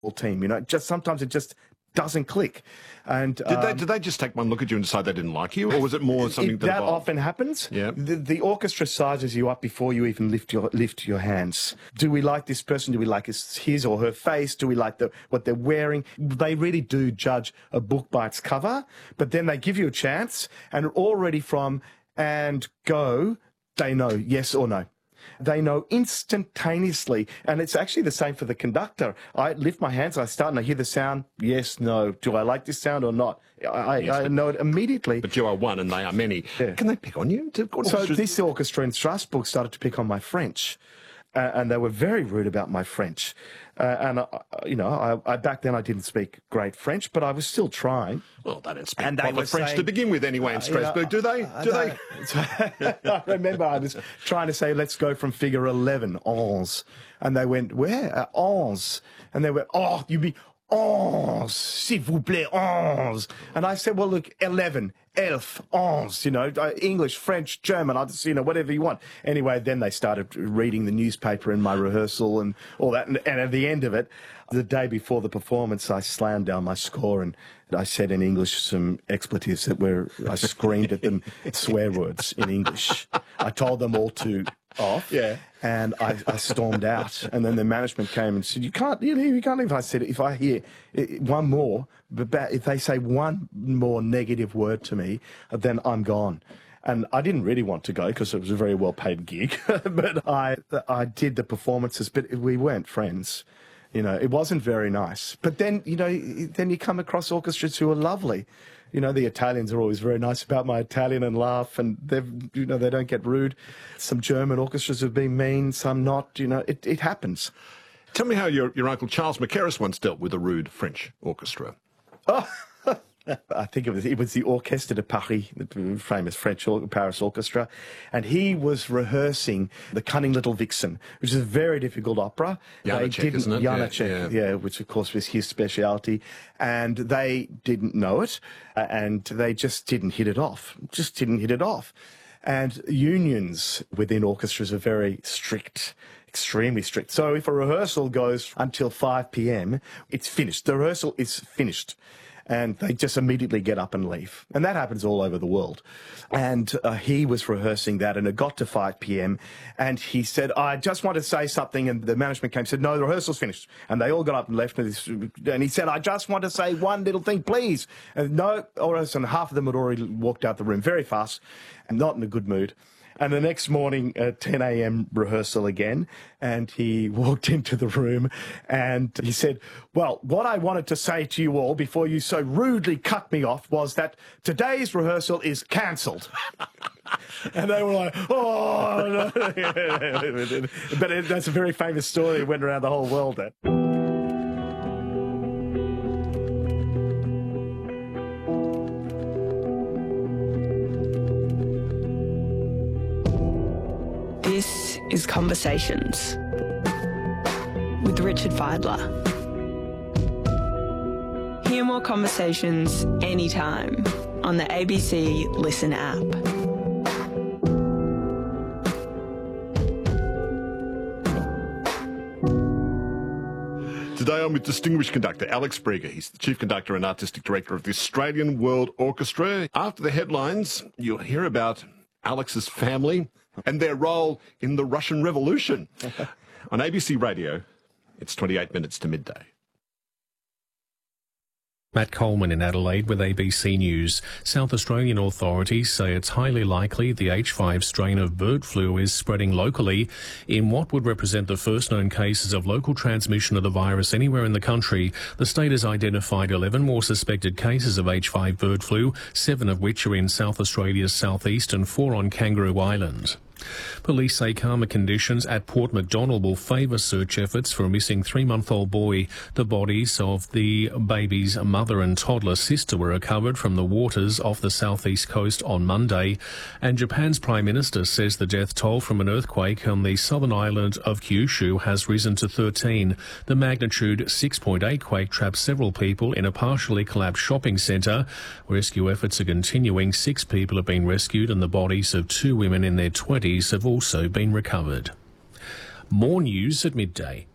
team. You know, just sometimes it just doesn't click. And did they just take one look at you and decide they didn't like you, or was it more something that often happens? Yeah. The orchestra sizes you up before you even lift your hands. Do we like this person? Do we like his or her face? Do we like what they're wearing? They really do judge a book by its cover, but then they give you a chance, and already from and go, they know yes or no. They know instantaneously, and it's actually the same for the conductor. I lift my hands, I start, and I hear the sound, yes, no. Do I like this sound or not? I know it immediately. But you are one and they are many. Yeah. Can they pick on you? So this orchestra in Strasbourg started to pick on my French, and they were very rude about my French. I back then I didn't speak great French, but I was still trying. Well, they didn't speak proper French to begin with anyway in Strasbourg, do they? I remember I was trying to say, let's go from figure 11, 11. And they went, where? 11. And they went, oh, you be 11, s'il vous plaît, 11. And I said, well, look, 11, elf, 11, English, French, German, whatever you want. Anyway, then they started reading the newspaper in my rehearsal and all that. And at the end of it, the day before the performance, I slammed down my score and I said in English some expletives I screamed at them swear words in English. I told them all to off. Yeah. And I stormed out. And then the management came and said, you can't leave. I said, if I hear one more, if they say one more negative word to me, then I'm gone. And I didn't really want to go because it was a very well-paid gig. But I did the performances, but we weren't friends. It wasn't very nice. But then, then you come across orchestras who are lovely. The Italians are always very nice about my Italian and laugh, and they don't get rude. Some German orchestras have been mean, some not. It happens. Tell me how your uncle Charles Mackerras once dealt with a rude French orchestra. Oh, I think it was the Orchestre de Paris, the famous French Paris orchestra, and he was rehearsing The Cunning Little Vixen, which is a very difficult opera. Janacek, isn't it? Janacek, yeah, which of course was his speciality, and they didn't know it, and they just didn't hit it off. And unions within orchestras are very strict. Extremely strict. So if a rehearsal goes until 5 p.m, it's finished. The rehearsal is finished. And they just immediately get up and leave. And that happens all over the world. And he was rehearsing that, and it got to 5 p.m, and he said, I just want to say something. And the management came and said, no, the rehearsal's finished. And they all got up and left. And he said, I just want to say one little thing, please. And no, and half of them had already walked out the room very fast and not in a good mood. And the next morning, 10 a.m. rehearsal again, and he walked into the room and he said, well, what I wanted to say to you all before you so rudely cut me off was that today's rehearsal is cancelled. And they were like, oh, no. But that's a very famous story. It went around the whole world then. This is Conversations with Richard Fidler. Hear more conversations anytime on the ABC Listen app. Today I'm with distinguished conductor Alex Brieger. He's the Chief Conductor and Artistic Director of the Australian World Orchestra. After the headlines, you'll hear about Alex's family and their role in the Russian Revolution. On ABC Radio, it's 28 minutes to midday. Matt Coleman in Adelaide with ABC News. South Australian authorities say it's highly likely the H5 strain of bird flu is spreading locally in what would represent the first known cases of local transmission of the virus anywhere in the country. The state has identified 11 more suspected cases of H5 bird flu, 7 of which are in South Australia's southeast and 4 on Kangaroo Island. Police say calmer conditions at Port Macdonald will favour search efforts for a missing 3-month-old boy. The bodies of the baby's mother and toddler sister were recovered from the waters off the southeast coast on Monday. And Japan's Prime Minister says the death toll from an earthquake on the southern island of Kyushu has risen to 13. The magnitude 6.8 quake trapped several people in a partially collapsed shopping centre. Rescue efforts are continuing. 6 people have been rescued and the bodies of 2 women in their 20s have also been recovered. More news at midday.